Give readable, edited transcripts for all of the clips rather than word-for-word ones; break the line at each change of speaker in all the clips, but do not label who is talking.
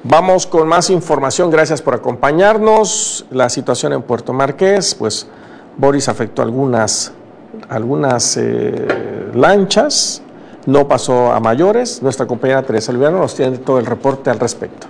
Vamos con más información, gracias por acompañarnos. La situación en Puerto Marqués, pues Boris afectó algunas lanchas, no pasó a mayores. Nuestra compañera Teresa Oliviano nos tiene todo el reporte al respecto.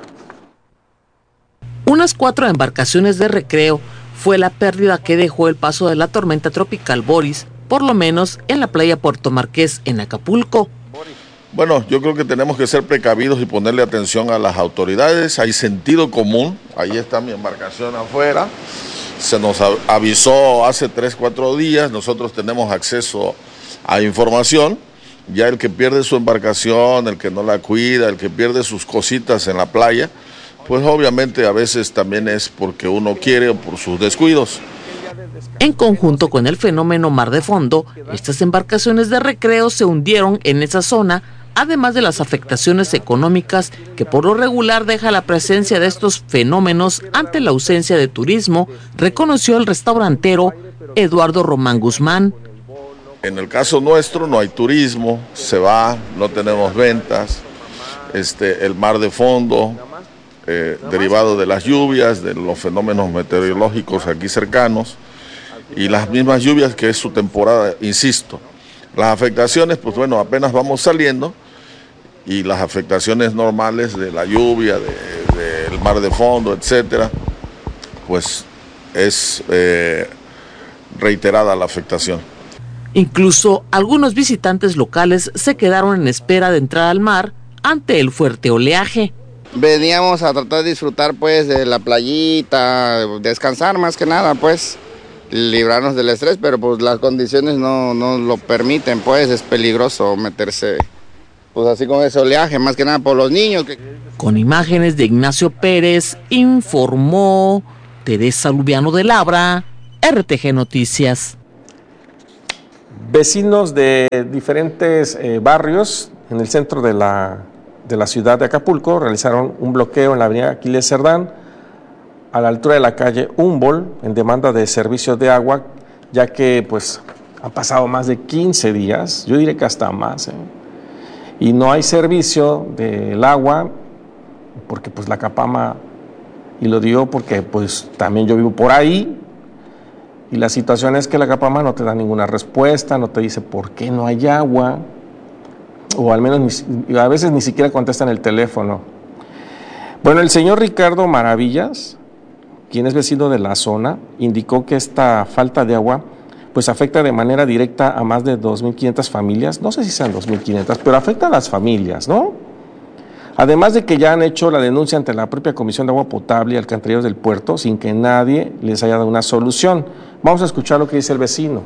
Unas 4 embarcaciones de recreo fue la pérdida que dejó el paso de la tormenta tropical Boris, por lo menos en la playa Puerto Marqués, en Acapulco.
Bueno, yo creo que tenemos que ser precavidos y ponerle atención a las autoridades. Hay sentido común. Ahí está mi embarcación afuera. Se nos avisó hace 3-4 días. Nosotros tenemos acceso a información. Ya el que pierde su embarcación, el que no la cuida, el que pierde sus cositas en la playa, pues obviamente a veces también es porque uno quiere o por sus descuidos.
En conjunto con el fenómeno mar de fondo, estas embarcaciones de recreo se hundieron en esa zona, además de las afectaciones económicas que por lo regular deja la presencia de estos fenómenos ante la ausencia de turismo, reconoció el restaurantero Eduardo Román Guzmán.
En el caso nuestro no hay turismo, se va, no tenemos ventas, el mar de fondo, derivado de las lluvias, de los fenómenos meteorológicos aquí cercanos, y las mismas lluvias que es su temporada, insisto. Las afectaciones, pues bueno, apenas vamos saliendo, y las afectaciones normales de la lluvia, del mar de fondo, etcétera, pues es reiterada la afectación.
Incluso algunos visitantes locales se quedaron en espera de entrar al mar ante el fuerte oleaje.
Veníamos a tratar de disfrutar pues de la playita, descansar más que nada pues, librarnos del estrés, pero pues las condiciones no lo permiten, pues es peligroso meterse pues así con ese oleaje, más que nada por los niños.
Con imágenes de Ignacio Pérez, informó Teresa Lubiano de Labra, RTG Noticias.
Vecinos de diferentes barrios en el centro de la ciudad de Acapulco realizaron un bloqueo en la avenida Aquiles Cerdán, a la altura de la calle Humboldt, en demanda de servicios de agua, ya que pues han pasado más de 15 días, yo diré que hasta más, y no hay servicio del agua, porque pues la Capama, y lo digo porque pues también yo vivo por ahí, y la situación es que la Capama no te da ninguna respuesta, no te dice por qué no hay agua, o al menos a veces ni siquiera contestan el teléfono. Bueno, el señor Ricardo Maravillas, quien es vecino de la zona, indicó que esta falta de agua pues afecta de manera directa a más de 2.500 familias, no sé si sean 2.500, pero afecta a las familias, ¿no? Además de que ya han hecho la denuncia ante la propia Comisión de Agua Potable y Alcantarillados del Puerto sin que nadie les haya dado una solución. Vamos a escuchar lo que dice el vecino.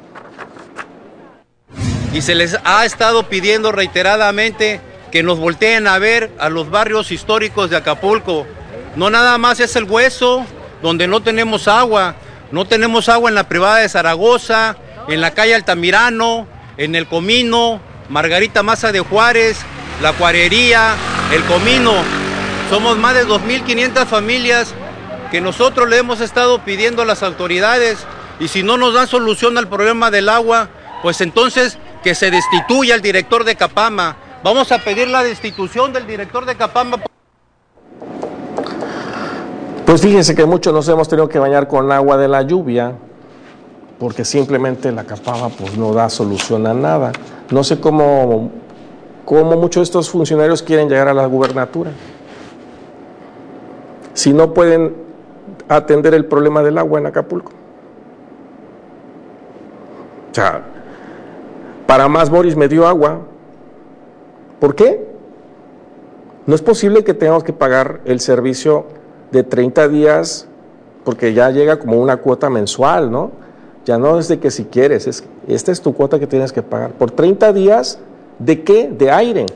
Y se les ha estado pidiendo reiteradamente que nos volteen a ver a los barrios históricos de Acapulco. No nada más es el Hueso, donde no tenemos agua. No tenemos agua en la privada de Zaragoza, en la calle Altamirano, en el Comino, Margarita Maza de Juárez, la Cuarería, el Comino. Somos más de 2.500 familias que nosotros le hemos estado pidiendo a las autoridades, y si no nos dan solución al problema del agua, pues entonces que se destituya al director de Capama. Vamos a pedir la destitución del director de Capama.
Pues fíjense que muchos nos hemos tenido que bañar con agua de la lluvia, porque simplemente la Capama pues no da solución a nada. No sé cómo muchos de estos funcionarios quieren llegar a la gubernatura, si no pueden atender el problema del agua en Acapulco. O sea, para más Boris me dio agua. ¿Por qué? No es posible que tengamos que pagar el servicio de 30 días, porque ya llega como una cuota mensual, ¿no? Ya no es de que si quieres, esta es tu cuota que tienes que pagar. Por 30 días, ¿de qué? De aire.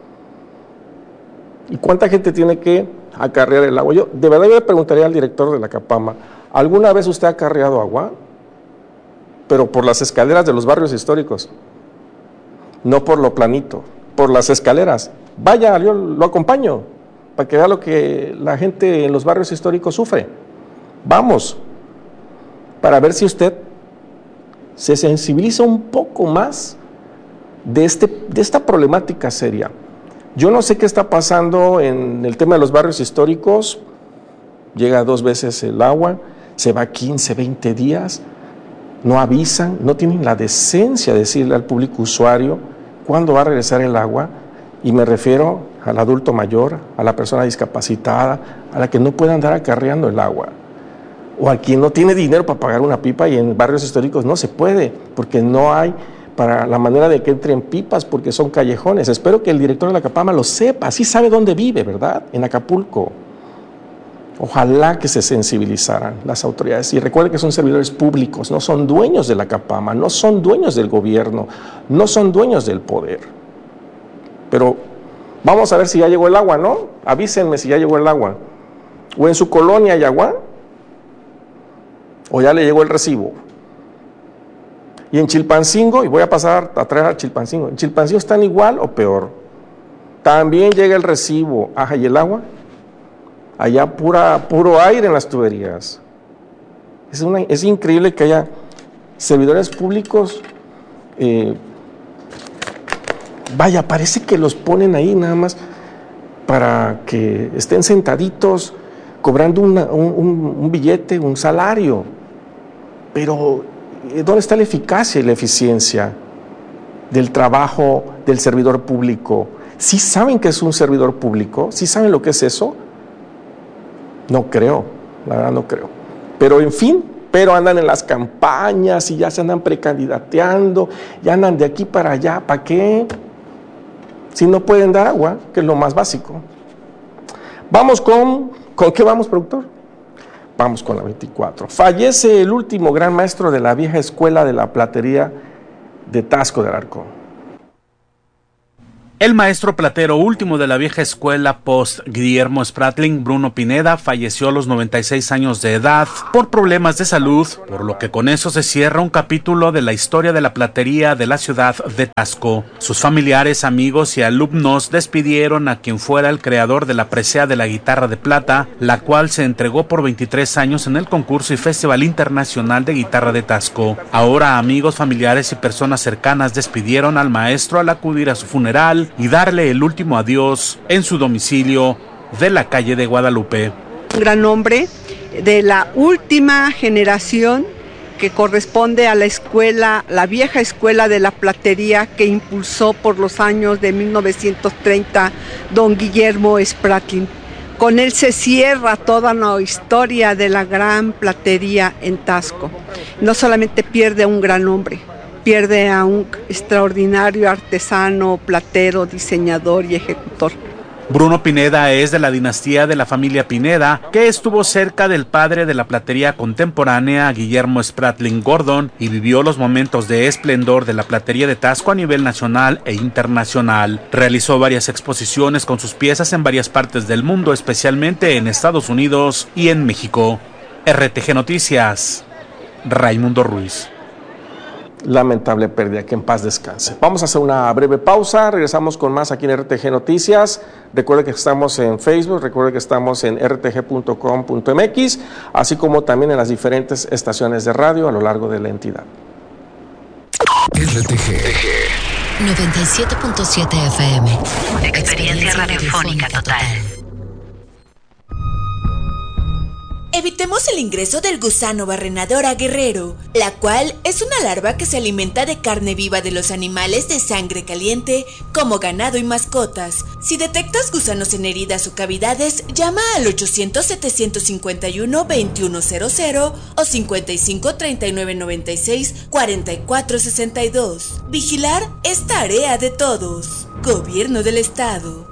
¿Y cuánta gente tiene que acarrear el agua? Yo de verdad yo le preguntaría al director de la Capama, ¿alguna vez usted ha acarreado agua? Pero por las escaleras de los barrios históricos, no por lo planito, por las escaleras. Vaya, yo lo acompaño, para que vea lo que la gente en los barrios históricos sufre. Vamos, para ver si usted se sensibiliza un poco más de esta problemática seria. Yo no sé qué está pasando en el tema de los barrios históricos. Llega 2 veces el agua, se va 15, 20 días, no avisan, no tienen la decencia de decirle al público usuario cuándo va a regresar el agua, y me refiero al adulto mayor, a la persona discapacitada, a la que no puede andar acarreando el agua, o a quien no tiene dinero para pagar una pipa, y en barrios históricos no se puede, porque no hay para la manera de que entren pipas, porque son callejones. Espero que el director de la Capama lo sepa, sí sabe dónde vive, ¿verdad? En Acapulco. Ojalá que se sensibilizaran las autoridades. Y recuerden que son servidores públicos, no son dueños de la Capama, no son dueños del gobierno, no son dueños del poder. Pero vamos a ver si ya llegó el agua, ¿no? Avísenme si ya llegó el agua. ¿O en su colonia hay agua? ¿O ya le llegó el recibo? Y en Chilpancingo, y voy a pasar a traer a Chilpancingo, ¿en Chilpancingo están igual o peor? También llega el recibo. Ajá, ¿y el agua? Allá puro aire en las tuberías. Es increíble que haya servidores públicos, parece que los ponen ahí nada más para que estén sentaditos cobrando un billete, un salario. Pero ¿dónde está la eficacia y la eficiencia del trabajo del servidor público? ¿Sí saben que es un servidor público? ¿Sí saben lo que es eso? No creo, la verdad no creo. Pero en fin, andan en las campañas y ya se andan precandidateando, ya andan de aquí para allá. ¿Para qué? Si no pueden dar agua, que es lo más básico. Vamos ¿con qué vamos, productor? Vamos con la 24. Fallece el último gran maestro de la vieja escuela de la platería de Taxco de Alarcón.
El maestro platero último de la vieja escuela post Guillermo Spratling, Bruno Pineda, falleció a los 96 años de edad por problemas de salud, por lo que con eso se cierra un capítulo de la historia de la platería de la ciudad de Taxco. Sus familiares, amigos y alumnos despidieron a quien fuera el creador de la presea de la guitarra de plata, la cual se entregó por 23 años en el concurso y Festival Internacional de Guitarra de Taxco. Ahora amigos, familiares y personas cercanas despidieron al maestro al acudir a su funeral y darle el último adiós en su domicilio de la calle de Guadalupe.
Un gran hombre de la última generación que corresponde a la escuela, la vieja escuela de la platería que impulsó por los años de 1930 don Guillermo Spratling. Con él se cierra toda la historia de la gran platería en Taxco. No solamente pierde a un gran hombre, pierde a un extraordinario artesano, platero, diseñador y ejecutor.
Bruno Pineda es de la dinastía de la familia Pineda, que estuvo cerca del padre de la platería contemporánea, Guillermo Spratling Gordon, y vivió los momentos de esplendor de la platería de Taxco a nivel nacional e internacional. Realizó varias exposiciones con sus piezas en varias partes del mundo, especialmente en Estados Unidos y en México. RTG Noticias, Raimundo Ruiz.
Lamentable pérdida, que en paz descanse. Vamos a hacer una breve pausa, regresamos con más aquí en RTG Noticias. Recuerde que estamos en Facebook, recuerde que estamos en rtg.com.mx, así como también en las diferentes estaciones de radio a lo largo de la entidad.
RTG 97.7 FM. Experiencia radiofónica total.
Evitemos el ingreso del gusano barrenador a Guerrero, la cual es una larva que se alimenta de carne viva de los animales de sangre caliente, como ganado y mascotas. Si detectas gusanos en heridas o cavidades, llama al 800-751-2100 o 55-3996-4462. Vigilar es tarea de todos. Gobierno del Estado.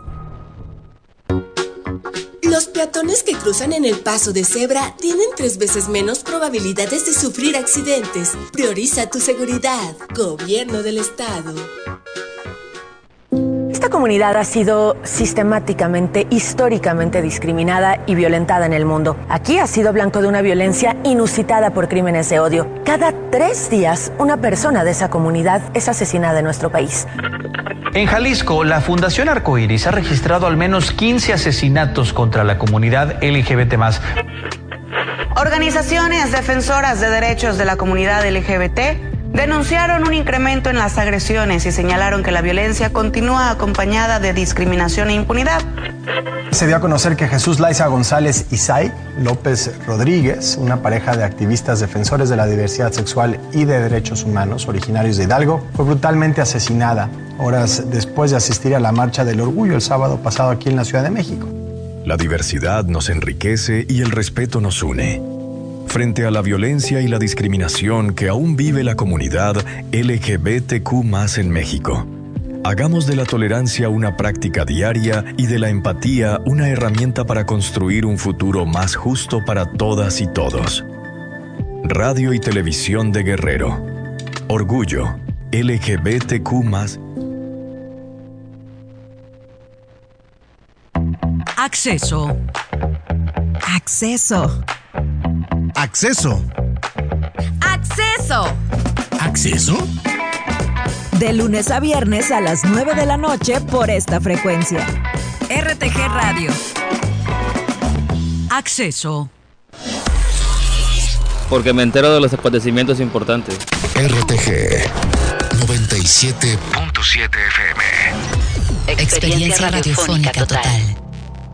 Los peatones que cruzan en el paso de cebra tienen 3 veces menos probabilidades de sufrir accidentes. Prioriza tu seguridad. Gobierno del Estado.
Esta comunidad ha sido sistemáticamente, históricamente discriminada y violentada en el mundo. Aquí ha sido blanco de una violencia inusitada por crímenes de odio. Cada 3 días, una persona de esa comunidad es asesinada en nuestro país.
En Jalisco, la Fundación Arcoíris ha registrado al menos 15 asesinatos contra la comunidad LGBT+.
Organizaciones defensoras de derechos de la comunidad LGBT denunciaron un incremento en las agresiones y señalaron que la violencia continúa acompañada de discriminación e impunidad.
Se dio a conocer que Jesús Laiza González y Sai López Rodríguez, una pareja de activistas defensores de la diversidad sexual y de derechos humanos originarios de Hidalgo, fue brutalmente asesinada horas después de asistir a la Marcha del Orgullo el sábado pasado aquí en la Ciudad de México.
La diversidad nos enriquece y el respeto nos une. Frente a la violencia y la discriminación que aún vive la comunidad LGBTQ+ en México, hagamos de la tolerancia una práctica diaria y de la empatía una herramienta para construir un futuro más justo para todas y todos. Radio y Televisión de Guerrero. Orgullo LGBTQ+.
Acceso. Acceso.
Acceso.
Acceso.
¿Acceso?
De lunes a viernes a las 9 de la noche por esta frecuencia. RTG Radio. Acceso.
Porque me entero de los acontecimientos importantes.
RTG 97.7 FM.
Experiencia radiofónica total.